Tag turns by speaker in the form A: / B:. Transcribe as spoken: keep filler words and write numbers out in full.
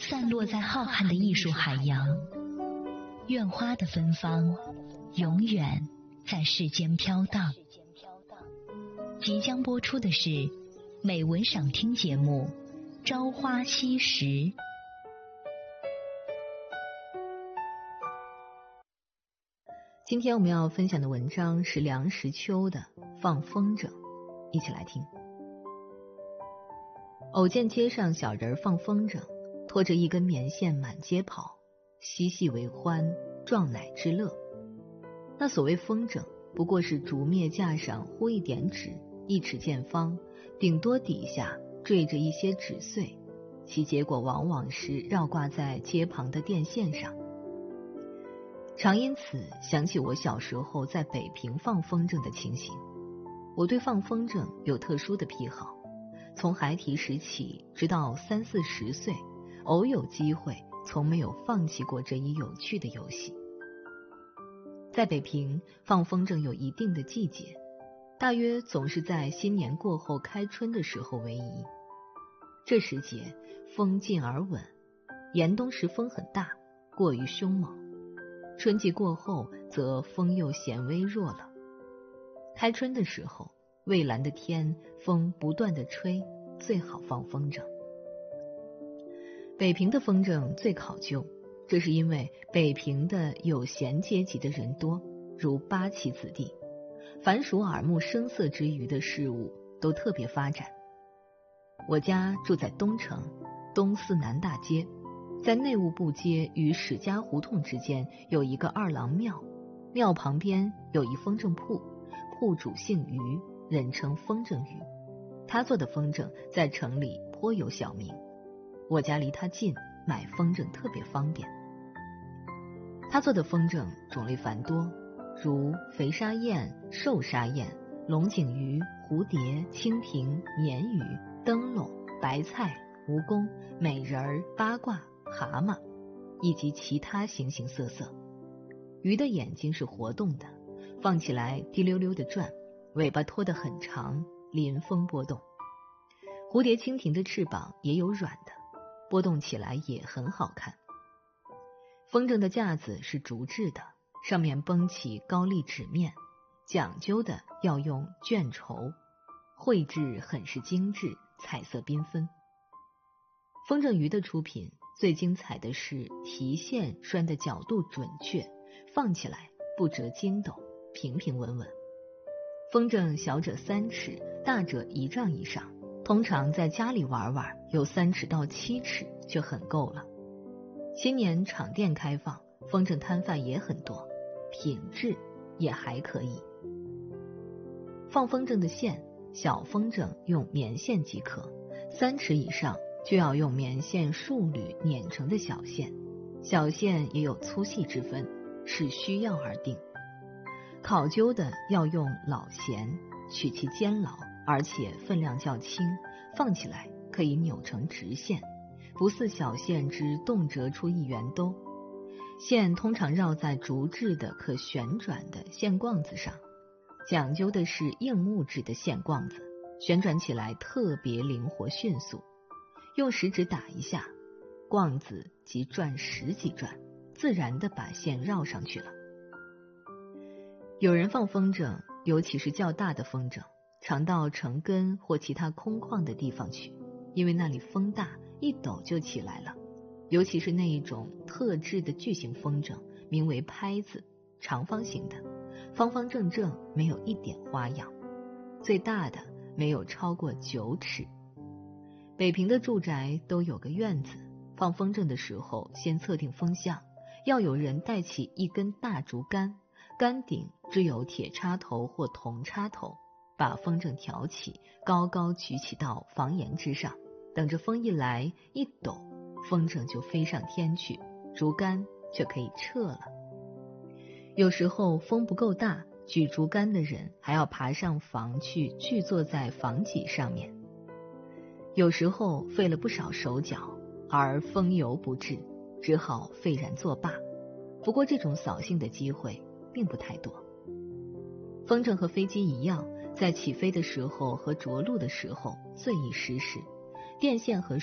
A: 散落在浩瀚的艺术海洋。愿花的芬芳永远在世间飘荡。即将播出的是美文赏听节目《朝花夕拾》。
B: 今天我们要分享的文章是梁实秋的《放风筝》，一起来听。偶见街上小人放风筝，拖着一根棉线满街跑，嬉戏为欢，壮乃之乐。那所谓风筝，不过是竹篾架上糊一点纸，一尺见方，顶多底下缀着一些纸碎，其结果往往是绕挂在街旁的电线上。常因此想起我小时候在北平放风筝的情形。我对放风筝有特殊的癖好，从孩提时起直到三四十岁，偶有机会从没有放弃过这一有趣的游戏。在北平放风筝有一定的季节，大约总是在新年过后开春的时候为宜。这时节风静而稳，严冬时风很大，过于凶猛，春季过后则风又显微弱了。开春的时候，蔚蓝的天，风不断地吹，最好放风筝。北平的风筝最考究，这是因为北平的有闲阶级的人多，如八旗子弟，凡属耳目声色之余的事物都特别发展。我家住在东城东四南大街，在内务部街与史家胡同之间有一个二郎庙，庙旁边有一风筝铺，铺主姓于，人称风筝于。他做的风筝在城里颇有小名，我家离他近，买风筝特别方便。他做的风筝种类繁多，如肥沙燕、瘦沙燕、龙井鱼、蝴蝶、蜻蜓、鲶鱼、灯笼、白菜、蜈蚣、美人儿、八卦、蛤蟆，以及其他形形色色。鱼的眼睛是活动的，放起来滴溜溜地转，尾巴拖得很长，临风波动。蝴蝶、蜻蜓的翅膀也有软的，波动起来也很好看。风筝的架子是竹制的，上面绷起高丽纸面，讲究的要用绢绸，绘制很是精致，彩色缤纷。风筝鱼的出品最精彩的是提线拴的角度准确，放起来不折筋斗，平平稳稳。风筝小者三尺，大者一丈以上，通常在家里玩玩，有三尺到七尺就很够了。新年场店开放，风筝摊贩也很多，品质也还可以。放风筝的线，小风筝用棉线即可，三尺以上就要用棉线数缕捻成的小线，小线也有粗细之分，是需要而定。考究的要用老弦，取其尖牢，而且分量较轻，放起来可以扭成直线，不似小线之动折出一圆兜。线通常绕在竹制的可旋转的线棍子上，讲究的是硬木质的线棍子，旋转起来特别灵活迅速，用食指打一下，棍子即转十几转，自然地把线绕上去了。有人放风筝，尤其是较大的风筝，常到城根或其他空旷的地方去，因为那里风大，一抖就起来了。尤其是那一种特制的巨型风筝，名为拍子，长方形的，方方正正，没有一点花样，最大的没有超过九尺。北平的住宅都有个院子，放风筝的时候先测定风向，要有人带起一根大竹竿，竿顶只有铁插头或铜插头，把风筝挑起，高高举起到房檐之上，等着风一来一抖，风筝就飞上天去，竹竿就可以撤了。有时候风不够大，举竹竿的人还要爬上房去聚坐在房脊上面。有时候费了不少手脚，而风油不至，只好废然作罢。不过这种扫兴的机会并不太多。风筝和飞机一样，在起飞的时候和着陆的时候最易失事，电线和